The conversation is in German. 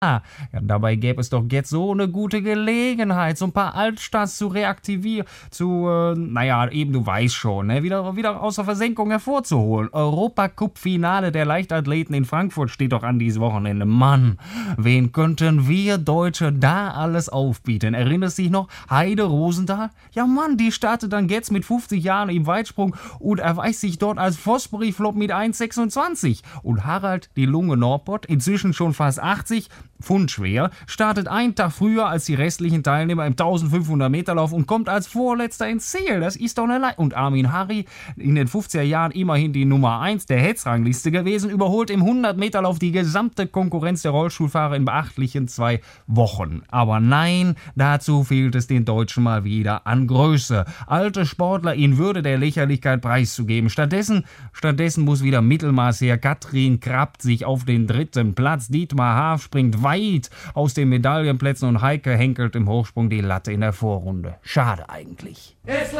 Ja, dabei gäbe es doch jetzt so eine gute Gelegenheit, so ein paar Altstars zu reaktivieren, naja, eben du weißt schon, ne, wieder aus der Versenkung hervorzuholen. Europacup-Finale der Leichtathleten in Frankfurt steht doch an dieses Wochenende. Mann, wen könnten wir Deutsche da alles aufbieten? Erinnerst du dich noch? Heide Rosenthal? Ja Mann, die startet dann jetzt mit 50 Jahren im Weitsprung und erweist sich dort als Fosbury-Flop mit 1,26. Und Harald die Lunge Norpott, inzwischen schon fast 80, Pfund schwer, startet einen Tag früher als die restlichen Teilnehmer im 1500 Meter Lauf und kommt als Vorletzter ins Ziel. Das ist doch eine Und Armin Harry, in den 50er Jahren immerhin die Nummer 1 der Hetzrangliste gewesen, überholt im 100 Meter Lauf die gesamte Konkurrenz der Rollstuhlfahrer in beachtlichen 2 Wochen. Aber nein, dazu fehlt es den Deutschen mal wieder an Größe. Alte Sportler in Würde der Lächerlichkeit preiszugeben. Stattdessen muss wieder Mittelmaß her. Katrin krabbt sich auf den 3. Platz. Dietmar Haaf springt weit aus den Medaillenplätzen und Heike henkelt im Hochsprung die Latte in der Vorrunde. Schade eigentlich.